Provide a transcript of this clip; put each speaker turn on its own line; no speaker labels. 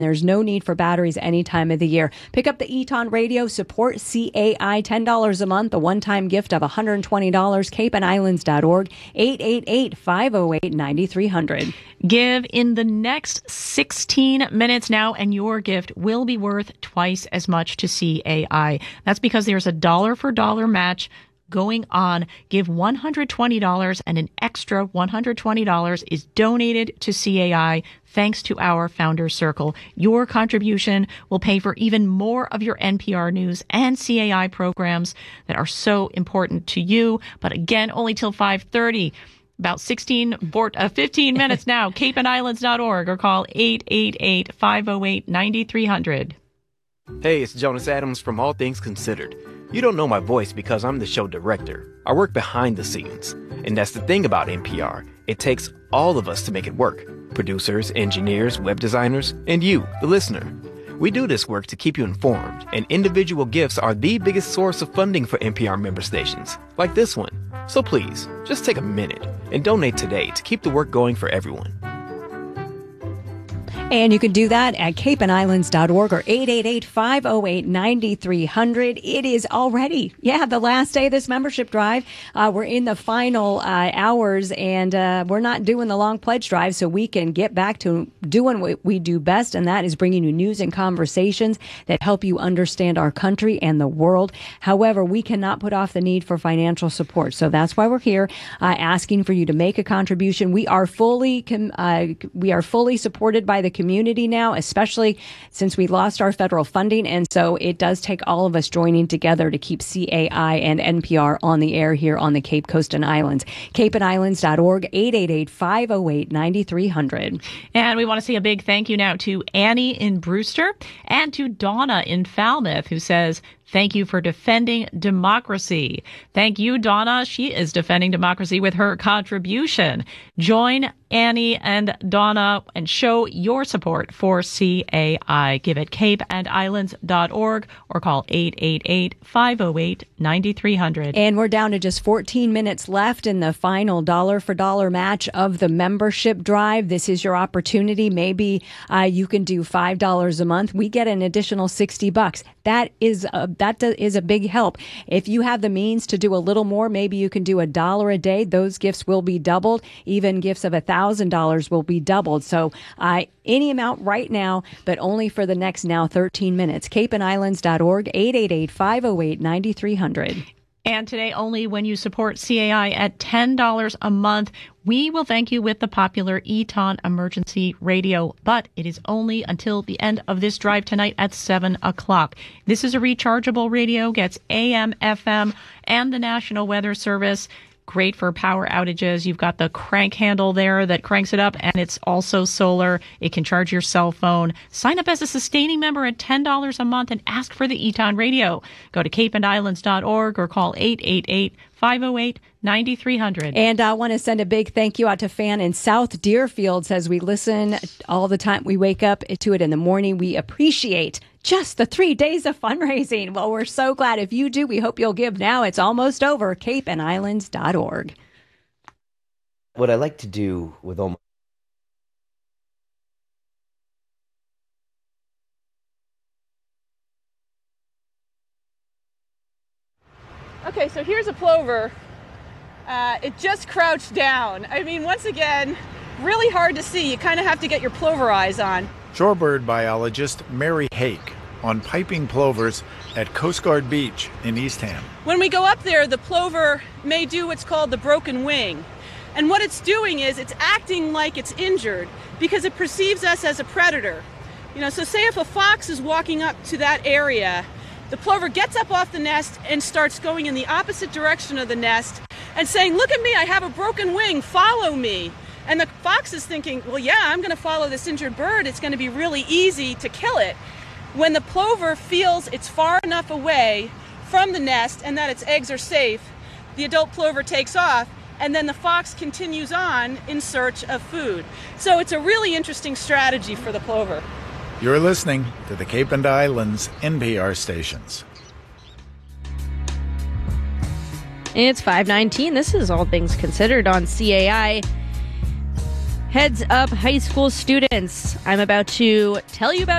There's no need for batteries any time of the year. Pick up the Eton Radio. Support CAI. $10 a month. A one-time gift of $120. CapeandIslands.org. 888-508-9300.
Give in the next 16 minutes now, and your gift will be worth twice as much to CAI. That's because there's a dollar-for-dollar match going on. Give $120 and an extra $120 is donated to CAI thanks to our Founders Circle. Your contribution will pay for even more of your NPR news and CAI programs that are so important to you. But again, only till 5:30. About 15 minutes now. CapeandIslands.org or call 888-508-9300.
Hey, it's Jonas Adams from All Things Considered. You don't know my voice because I'm the show director. I work behind the scenes. And that's the thing about NPR. It takes all of us to make it work. Producers, engineers, web designers, and you, the listener. We do this work to keep you informed, and individual gifts are the biggest source of funding for NPR member stations, like this one. So please, just take a minute and donate today to keep the work going for everyone.
And you can do that at CapeandIslands.org or 888-508-9300. It is already, the last day of this membership drive. We're in the final hours, and we're not doing the long pledge drive, so we can get back to doing what we do best, and that is bringing you news and conversations that help you understand our country and the world. However, we cannot put off the need for financial support, so that's why we're here asking for you to make a contribution. We are fully supported by the community now, especially since we lost our federal funding. And so it does take all of us joining together to keep CAI and NPR on the air here on the Cape Coast and Islands. CapeandIslands.org, 888-508-9300.
And we want to say a big thank you now to Annie in Brewster and to Donna in Falmouth, who says, thank you for defending democracy. Thank you, Donna. She is defending democracy with her contribution. Join Annie and Donna and show your support for CAI. Give at CapeandIslands.org or call 888-508-9300.
And we're down to just 14 minutes left in the final dollar-for-dollar match of the membership drive. This is your opportunity. Maybe you can do $5 a month. We get an additional $60. That is a big help. If you have the means to do a little more, maybe you can do $1 a day. Those gifts will be doubled. Even gifts of $1,000 will be doubled. So any amount right now, but only for the next now 13 minutes. CapeandIslands.org, 888-508-9300.
And today, only when you support CAI at $10 a month, we will thank you with the popular Eton Emergency Radio. But it is only until the end of this drive tonight at 7 o'clock. This is a rechargeable radio, gets AM, FM, and the National Weather Service. Great for power outages. You've got the crank handle there that cranks it up, and it's also solar. It can charge your cell phone. Sign up as a sustaining member at $10 a month and ask for the Eton Radio. Go to CapeandIslands.org or call 888-508-9300.
And I want to send a big thank you out to Fan in South Deerfield. Says we listen all the time. We wake up to it in the morning. We appreciate just the 3 days of fundraising. Well, we're so glad. If you do, we hope you'll give now. It's almost over. CapeandIslands.org.
What I like to do with all my
Okay, so here's a plover. It just crouched down. I mean, once again, really hard to see. You kind of have to get your plover eyes on.
Shorebird biologist Mary Hake on piping plovers at Coast Guard Beach in Eastham.
When we go up there, the plover may do what's called the broken wing. And what it's doing is it's acting like it's injured because it perceives us as a predator. So say if a fox is walking up to that area, the plover gets up off the nest and starts going in the opposite direction of the nest and saying, look at me, I have a broken wing, follow me. And the fox is thinking, well, yeah, I'm going to follow this injured bird. It's going to be really easy to kill it. When the plover feels it's far enough away from the nest and that its eggs are safe, the adult plover takes off, and then the fox continues on in search of food. So it's a really interesting strategy for the plover.
You're listening to the Cape and Islands NPR stations.
It's 5:19. This is All Things Considered on CAI. Heads up, high school students. I'm about to tell you about